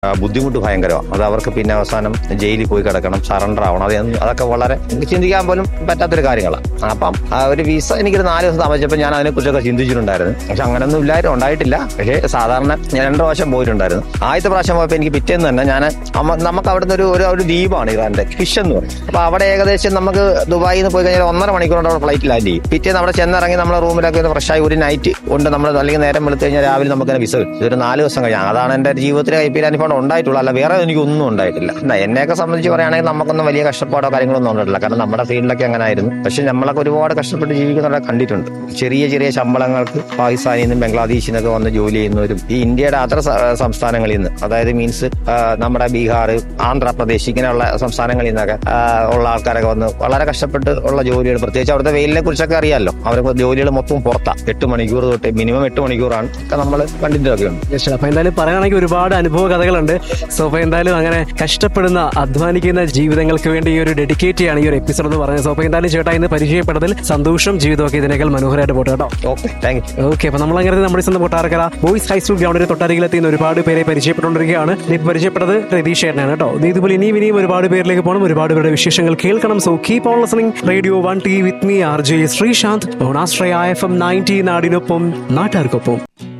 ബുദ്ധിമുട്ട് ഭയങ്കരമാണ്. അത് അവർക്ക് പിന്നെ അവസാനം ജയിലിൽ പോയി കിടക്കണം, സറണ്ടർ ആവണം. അതൊക്കെ വളരെ ചിന്തിക്കാൻ പോലും പറ്റാത്തൊരു കാര്യങ്ങളാണ്. അപ്പം ഒരു വിസ എനിക്കൊരു 4 ദിവസം താമസിച്ചപ്പോൾ ഞാൻ അതിനെക്കുറിച്ചൊക്കെ ചിന്തിച്ചിട്ടുണ്ടായിരുന്നു. പക്ഷെ അങ്ങനെയൊന്നും ഉണ്ടായിട്ടില്ല. പക്ഷേ സാധാരണ ഞാൻ 2 പ്രാവശ്യം പോയിട്ടുണ്ടായിരുന്നു. ആദ്യത്തെ പ്രാവശ്യം പോയപ്പോൾ എനിക്ക് പിറ്റേന്ന് തന്നെ നമുക്ക് അവിടുന്ന് ഒരു ദ്വീപാണ് ഇറാന്റെ ഫിഷ് എന്ന് പറയും. അപ്പൊ അവിടെ ഏകദേശം നമുക്ക് ദുബായിൽ നിന്ന് പോയി കഴിഞ്ഞാൽ 1.5 മണിക്കൂർ അവിടെ ഫ്ലൈറ്റ് ലാൻഡ് ചെയ്യും. പിറ്റേന്ന് അവിടെ ചെന്നിറങ്ങി നമ്മളെ റൂമിലൊക്കെ ഫ്രഷായി ഒരു നൈറ്റ് കൊണ്ട് നമ്മൾ അല്ലെങ്കിൽ നേരം വെളുത്ത് കഴിഞ്ഞാൽ രാവിലെ നമുക്ക് വിസ കിട്ടും. ഇതൊരു 4 ദിവസം കഴിഞ്ഞാൽ അതാണ് എന്റെ ജീവിതത്തിലെ IPL അനുഭവം ഉണ്ടായിട്ടുള്ളൂ. അല്ല വേറെ എനിക്കൊന്നും ഉണ്ടായിട്ടില്ല. എന്നെയൊക്കെ സംബന്ധിച്ച് പറയുകയാണെങ്കിൽ നമുക്കൊന്നും വലിയ കഷ്ടപ്പാടോ കാര്യങ്ങളൊന്നും ഉണ്ടായിട്ടില്ല. കാരണം നമ്മുടെ ഫീൽഡിലൊക്കെ അങ്ങനെ ആയിരുന്നു. പക്ഷെ നമ്മളൊക്കെ ഒരുപാട് കഷ്ടപ്പെട്ട് ജീവിക്കുന്നവരെ കണ്ടിട്ടുണ്ട്. ചെറിയ ചെറിയ ശമ്പളങ്ങൾക്ക് പാകിസ്ഥാനിൽ നിന്നും ബംഗ്ലാദേശിൽ നിന്നൊക്കെ വന്ന് ജോലി ചെയ്യുന്നവരും ഈ ഇന്ത്യയുടെ അതർ സംസ്ഥാനങ്ങളിൽ നിന്ന്, അതായത് മീൻസ് നമ്മുടെ ബീഹാർ, ആന്ധ്രാപ്രദേശ് ഇങ്ങനെയുള്ള സംസ്ഥാനങ്ങളിൽ നിന്നൊക്കെ ഉള്ള ആൾക്കാരൊക്കെ വന്ന് വളരെ കഷ്ടപ്പെട്ട് ഉള്ള ജോലികൾ, പ്രത്യേകിച്ച് അവിടുത്തെ വെയിലിനെ കുറിച്ചൊക്കെ അറിയാമല്ലോ. അവർക്ക് ജോലികൾ മൊത്തം പുറത്താണ്. 8 മണിക്കൂർ തൊട്ട് മിനിമം 8 മണിക്കൂറാണ് നമ്മൾ കണ്ടിട്ടൊക്കെ ഉണ്ട്. അപ്പൊ എന്തായാലും പറയുകയാണെങ്കിൽ ഒരുപാട് അനുഭവ കഥകളുണ്ട്. സോ അപ്പൊ എന്തായാലും അങ്ങനെ കഷ്ടപ്പെടുന്ന അധ്വാനിക്കുന്ന ജീവിതങ്ങൾക്ക് വേണ്ടി ഈ ഒരു ഡെഡിക്കേറ്റ് ചെയ്യാണ് ഈ ഒരു എപ്പിസോഡ് എന്ന് പറഞ്ഞത്. സോ അപ്പൊ എന്തായാലും ചേട്ടാ ഇന്ന് പരിചയപ്പെട്ടതിൽ സന്തോഷം. ജീവിതമൊക്കെ ഇതിനേക്കാൾ മനോഹരമായിട്ട് പോട്ടെ കേട്ടോ. ഓക്കെ, അപ്പൊ നമ്മളങ്ങനെ നമ്മുടെ സ്വന്തം കൊട്ടാരക്കര ബോയ്സ് ഹൈസ്കൂൾ ഗ്രൗണ്ടിന് തൊട്ടരികിലെത്തിയുന്ന ഒരുപാട് പേരെ പരിചയപ്പെട്ടുകൊണ്ടിരിക്കുകയാണ്. ഇപ്പൊ പരിചയപ്പെട്ടത് രതീഷ് ചേട്ടനാണ് കേട്ടോ. ഇതുപോലെ ഇനിയും ഒരുപാട് പേരിലേക്ക് പോകണം, ഒരുപാട് പേരുടെ വിശേഷങ്ങൾ കേൾക്കണം. So keep on listening radio 1T with me RJ Sreesanth on Ashraya FM 90 നാടിനൊപ്പം നാട്ടുകാർക്കൊപ്പം.